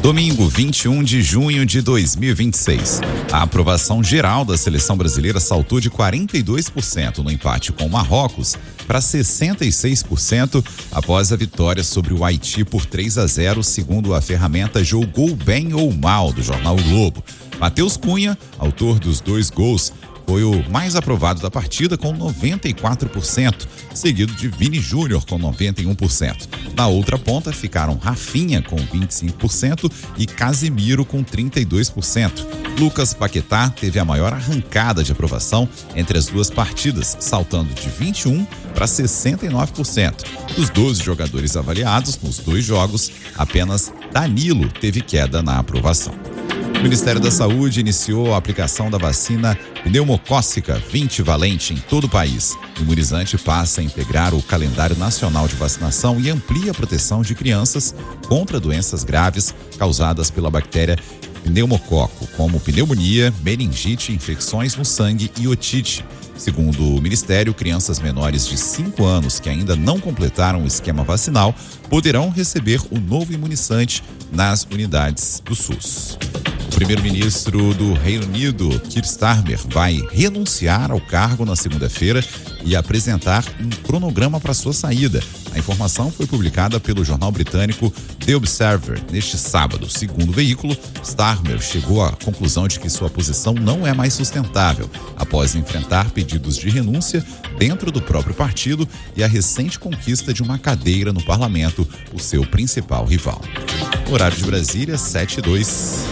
Domingo, 21 de junho de 2026. A aprovação geral da seleção brasileira saltou de 42% no empate com o Marrocos para 66% após a vitória sobre o Haiti por 3-0, segundo a ferramenta Jogou Bem ou Mal do jornal O Globo. Matheus Cunha, autor dos 2 gols, foi o mais aprovado da partida com 94%, seguido de Vini Júnior com 91%. Na outra ponta ficaram Rafinha com 25% e Casemiro com 32%. Lucas Paquetá teve a maior arrancada de aprovação entre as duas partidas, saltando de 21% para 69%. Dos 12 jogadores avaliados nos 2 jogos, apenas Danilo teve queda na aprovação. O Ministério da Saúde iniciou a aplicação da vacina pneumocócica 20-valente em todo o país. O imunizante passa a integrar o calendário nacional de vacinação e amplia a proteção de crianças contra doenças graves causadas pela bactéria pneumococo, como pneumonia, meningite, infecções no sangue e otite. Segundo o Ministério, crianças menores de 5 anos que ainda não completaram o esquema vacinal poderão receber o novo imunizante nas unidades do SUS. O primeiro-ministro do Reino Unido, Keir Starmer, vai renunciar ao cargo na segunda-feira e apresentar um cronograma para sua saída. A informação foi publicada pelo jornal britânico The Observer neste sábado. Segundo o veículo, Starmer chegou à conclusão de que sua posição não é mais sustentável, após enfrentar pedidos de renúncia dentro do próprio partido e a recente conquista de uma cadeira no parlamento, o seu principal rival. Horário de Brasília, 7:02.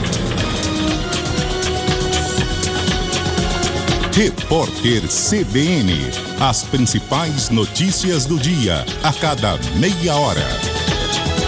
Repórter CBN. As principais notícias do dia, a cada meia hora.